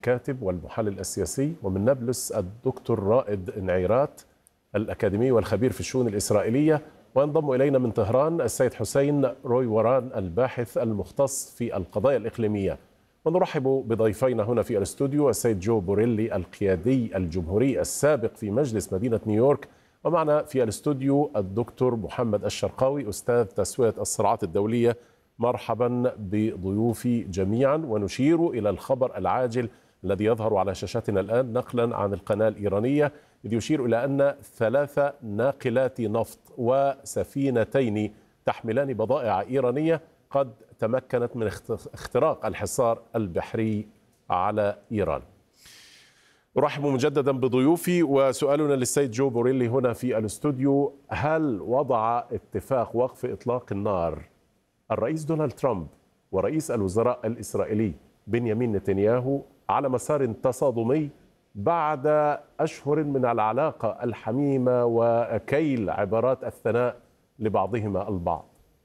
الكاتب والمحلل السياسي، ومن نابلس الدكتور رائد نعيرات الأكاديمي والخبير في الشؤون الإسرائيلية. وينضم إلينا من طهران السيد حسين رويوران الباحث المختص في القضايا الإقليمية. ونرحب بضيفينا هنا في الاستوديو السيد جو بوريلي القيادي الجمهوري السابق في مجلس مدينة نيويورك، ومعنا في الاستوديو الدكتور محمد الشرقاوي أستاذ تسوية الصراعات الدولية. مرحبا بضيوفي جميعا. ونشير إلى الخبر العاجل الذي يظهر على شاشاتنا الآن نقلا عن القناة الإيرانية، إذ يشير إلى أن 3 ناقلات نفط وسفينتين تحملان بضائع إيرانية قد تمكنت من اختراق الحصار البحري على إيران. أرحب مجددا بضيوفي، وسؤالنا للسيد جو بوريلي هنا في الاستوديو: هل وضع اتفاق وقف إطلاق النار الرئيس دونالد ترامب ورئيس الوزراء الإسرائيلي بنيامين نتنياهو على مسار تصادمي بعد أشهر من العلاقة الحميمة وكيل عبارات الثناء لبعضهما البعض؟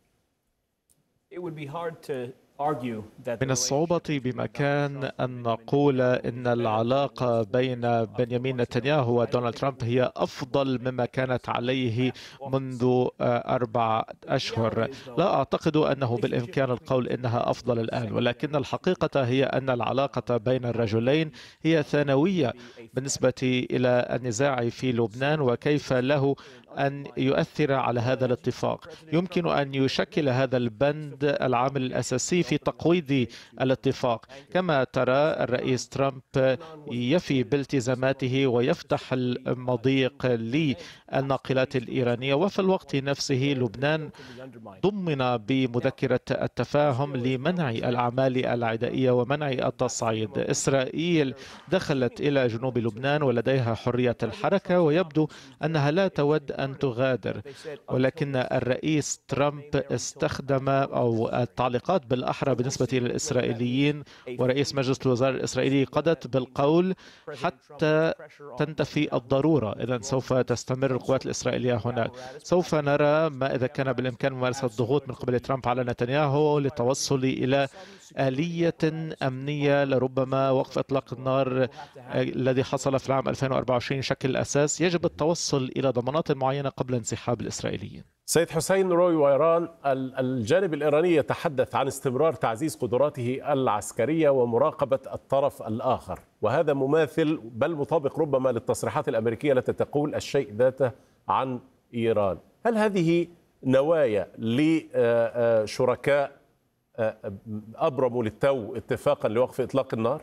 من الصعوبة بمكان أن نقول إن العلاقة بين بنيامين نتنياهو ودونالد ترامب هي أفضل مما كانت عليه منذ 4 أشهر. لا أعتقد أنه بالإمكان القول إنها أفضل الآن، ولكن الحقيقة هي أن العلاقة بين الرجلين هي ثانوية بالنسبة إلى النزاع في لبنان وكيف له أن يؤثر على هذا الاتفاق. يمكن أن يشكل هذا البند العامل الأساسي في تقويض الاتفاق. كما ترى الرئيس ترامب يفي بالتزاماته ويفتح المضيق للناقلات الإيرانية، وفي الوقت نفسه لبنان ضمن بمذكرة التفاهم لمنع الأعمال العدائية ومنع التصعيد. إسرائيل دخلت إلى جنوب لبنان ولديها حرية الحركة، ويبدو أنها لا تود أن تغادر، ولكن الرئيس ترامب استخدم أو التعليقات بالأحرى بالنسبة للإسرائيليين ورئيس مجلس الوزراء الإسرائيلي قضت بالقول حتى تنتفي الضرورة. إذن سوف تستمر القوات الإسرائيلية هناك. سوف نرى ما إذا كان بالإمكان ممارسة ضغوط من قبل ترامب على نتنياهو للتوصل إلى آلية أمنية لربما وقف إطلاق النار الذي حصل في العام 2024 شكل أساس. يجب التوصل إلى ضمانات معينة قبل انسحاب الإسرائيليين. سيد حسين رويوران، الجانب الإيراني يتحدث عن استمرار تعزيز قدراته العسكرية ومراقبة الطرف الآخر، وهذا مماثل بل مطابق ربما للتصريحات الأمريكية التي تقول الشيء ذاته عن إيران. هل هذه نوايا لشركاء أبرموا للتو اتفاقا لوقف إطلاق النار؟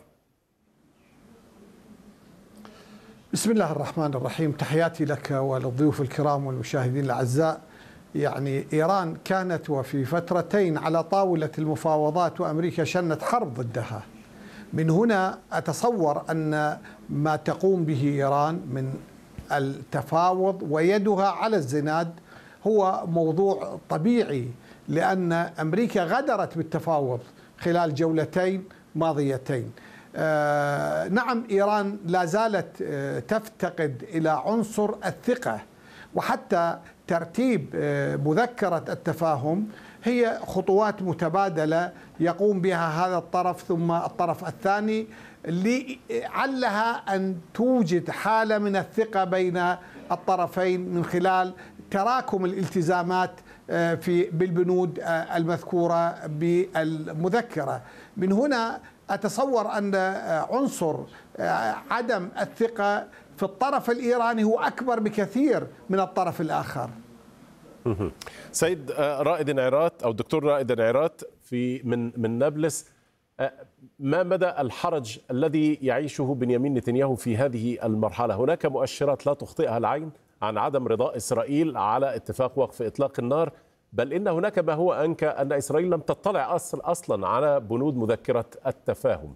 بسم الله الرحمن الرحيم. تحياتي لك وللضيوف الكرام والمشاهدين الأعزاء. يعني إيران كانت وفي فترتين على طاولة المفاوضات، وأمريكا شنت حرب ضدها. من هنا أتصور أن ما تقوم به إيران من التفاوض ويدها على الزناد هو موضوع طبيعي، لأن أمريكا غدرت بالتفاوض خلال جولتين ماضيتين. نعم، إيران لا زالت تفتقد إلى عنصر الثقة، وحتى ترتيب مذكرة التفاهم هي خطوات متبادلة يقوم بها هذا الطرف ثم الطرف الثاني، لعلها أن توجد حالة من الثقة بين الطرفين من خلال تراكم الالتزامات بالبنود المذكورة بالمذكرة. من هنا أتصور أن عنصر عدم الثقة في الطرف الإيراني هو أكبر بكثير من الطرف الآخر. سيد رائد نعيرات أو دكتور رائد نعيرات من نابلس، ما مدى الحرج الذي يعيشه بنيامين نتنياهو في هذه المرحلة؟ هناك مؤشرات لا تخطئها العين عن عدم رضاء إسرائيل على اتفاق وقف إطلاق النار، بل إن هناك ما هو أنكى أن إسرائيل لم تطلع أصلا على بنود مذكرة التفاهم.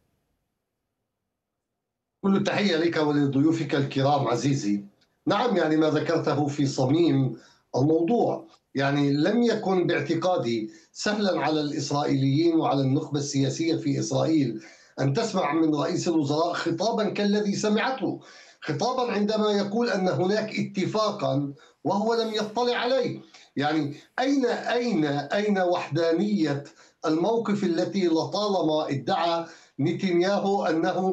كل التحية لك ولضيوفك الكرام عزيزي. نعم، يعني ما ذكرته في صميم الموضوع. يعني لم يكن باعتقادي سهلا على الإسرائيليين وعلى النخبة السياسية في إسرائيل أن تسمع من رئيس الوزراء خطابا كالذي سمعته، خطابا عندما يقول أن هناك اتفاقا وهو لم يطلع عليه. يعني أين وحدانية الموقف التي لطالما ادعى نتنياهو أنه